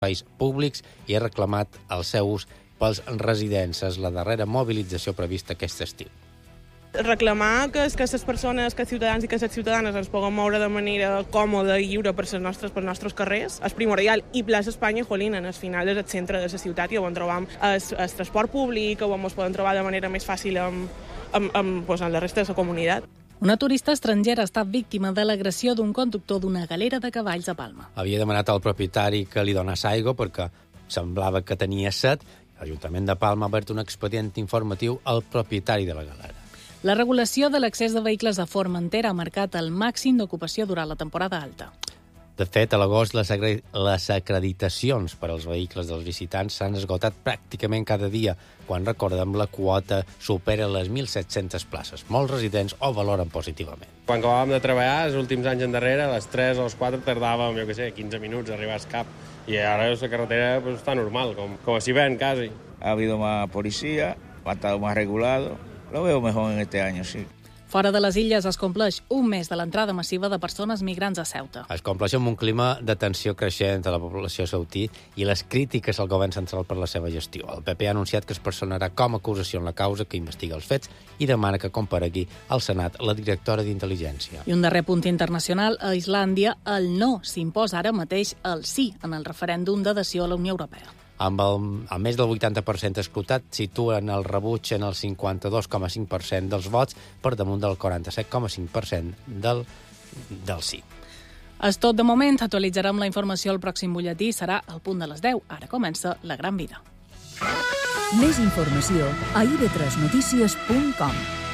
espais públics i ha reclamat el seu ús pels residents. És la darrera mobilització prevista aquest estiu. Reclamar que les persones, que els ciutadans i que les ciutadanes ens puguem moure de manera còmoda i lliure pels nostres carrers és primordial. I plaça Espanya, jolín, al final és el centre de la ciutat i on trobam el transport públic, on ens podem trobar de manera més fàcil amb la resta de la comunitat. Una turista estrangera ha estat víctima de l'agressió d'un conductor d'una galera de cavalls a Palma. Havia demanat al propietari que li donés aigua perquè semblava que tenia set. L'Ajuntament de Palma ha obert un expedient informatiu al propietari de la galera. La regulació de l'accés de vehicles a Formentera ha marcat el màxim d'ocupació durant la temporada alta. De fet, a l'agost les acreditacions per als vehicles dels visitants s'han esgotat pràcticament cada dia, quan, recordem, la quota supera les 1.700 places. Molts residents ho valoren positivament. Quan acabàvem de treballar, els últims anys endarrere, a les 3 o les 4 tardàvem, 15 minuts a arribar al cap. I ara la carretera està normal, com si ven, quasi. Ha habido más policía, ha estado más regulado. Lo veo mejor en este año, sí. Fora de les illes es compleix un mes de l'entrada massiva de persones migrants a Ceuta. Es compleix amb un clima de tensió creixent a la població ceutí i les crítiques al govern central per la seva gestió. El PP ha anunciat que es personarà com a acusació en la causa que investiga els fets i demana que comparegui al Senat la directora d'Intel·ligència. I un darrer punt internacional, a Islàndia, el no s'imposa ara mateix el sí en el referèndum d'adhesió a la Unió Europea. Amb més del 80% escrutat, situen el rebuig en el 52,5% dels vots per damunt del 47,5% del sí. És tot de moment. Actualitzarem la informació al pròxim butlletí. Serà al punt de les 10. Ara comença La Gran Vida. Més informació a ib3notícies.com.